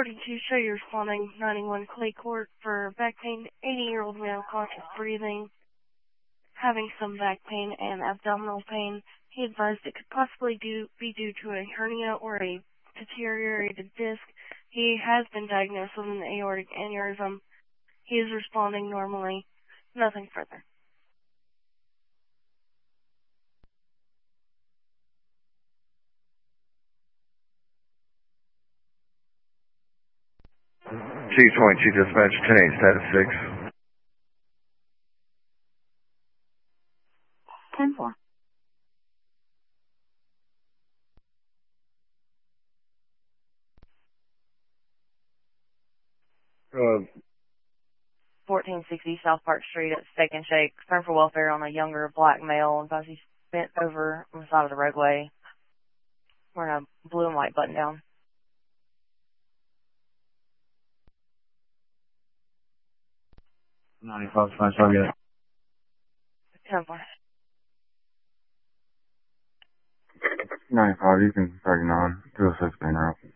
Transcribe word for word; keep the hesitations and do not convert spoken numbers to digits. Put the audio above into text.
forty-two, show you responding. ninety-one, Clay Court for back pain. eighty-year-old male, conscious breathing, having some back pain and abdominal pain. He advised it could possibly do, be due to a hernia or a deteriorated disc. He has been diagnosed with an aortic aneurysm. He is responding normally. Nothing further. T twenty-two dispatch, ten eight, status six. ten four. Uh, fourteen sixty South Park Street at Steak and Shake. Concern for welfare on a younger black male. Advise he's bent over on the side of the roadway. Wearing a blue and white button down. ninety-five, fine, so get it. ten four. ninety-five, you can thirty-nine, two oh six main route.